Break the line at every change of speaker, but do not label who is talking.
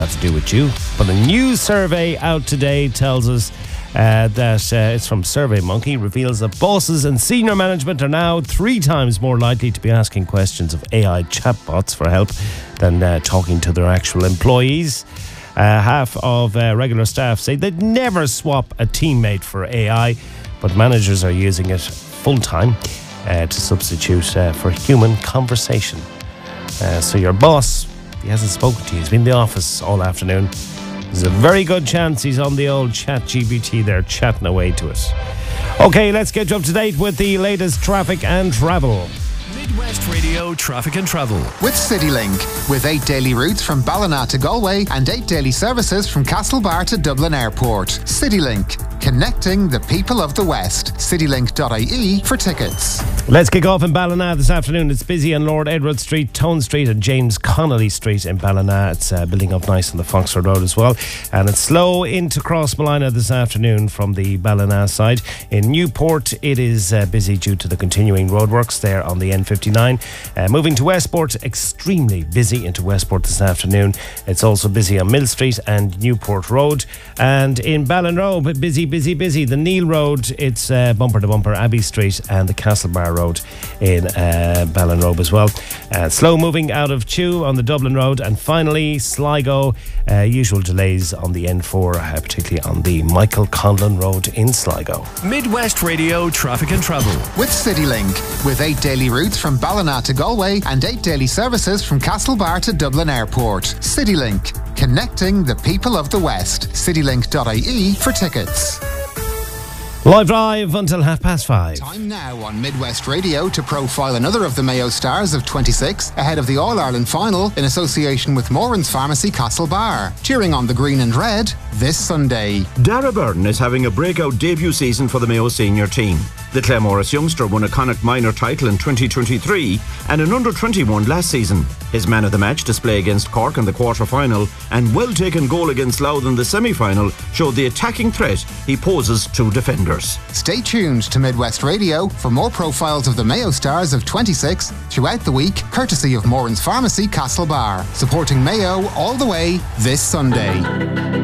to do with you. But a new survey out today tells us that it's from SurveyMonkey, reveals that bosses and senior management are now 3 times more likely to be asking questions of AI chatbots for help than talking to their actual employees. Half of regular staff say they'd never swap a teammate for AI, but managers are using it full-time to substitute for human conversation. So your boss, he hasn't spoken to you, he's been in the office all afternoon. There's a very good chance he's on the old ChatGPT there, chatting away to it. Okay, let's get you up to date with the latest traffic and travel.
Midwest Radio Traffic and Travel
with CityLink, with 8 daily routes from Ballina to Galway and 8 daily services from Castlebar to Dublin Airport. CityLink, connecting the people of the West. Citylink.ie for tickets.
Let's kick off in Ballina this afternoon. It's busy on Lord Edward Street, Tone Street and James Connolly Street in Ballina. It's building up nice on the Foxford Road as well. And it's slow into Crossmolina this afternoon from the Ballina side. In Newport, it is busy due to the continuing roadworks there on the N59. Moving to Westport, extremely busy into Westport this afternoon. It's also busy on Mill Street and Newport Road. And in Ballinrobe, busy. The Neil Road, it's bumper to bumper, Abbey Street and the Castlebar Road in Ballinrobe as well. Slow moving out of Chew on the Dublin Road. And finally, Sligo, usual delays on the N4, particularly on the Michael Conlon Road in Sligo.
Midwest Radio Traffic and Travel
with CityLink, with 8 daily routes from Ballina to Galway and 8 daily services from Castlebar to Dublin Airport. CityLink, connecting the people of the West. Citylink.ie for tickets.
Live drive until 5:30.
Time now on Midwest Radio to profile another of the Mayo stars of 26 ahead of the All-Ireland final in association with Moran's Pharmacy Castlebar. Cheering on the green and red this Sunday.
Dara Byrne is having a breakout debut season for the Mayo senior team. The Claremorris youngster won a Connacht minor title in 2023 and an under-21 last season. His man of the match display against Cork in the quarter-final and well-taken goal against Louth in the semi-final showed the attacking threat he poses to defenders.
Stay tuned to Midwest Radio for more profiles of the Mayo stars of 26 throughout the week, courtesy of Moran's Pharmacy Castlebar, supporting Mayo all the way this Sunday.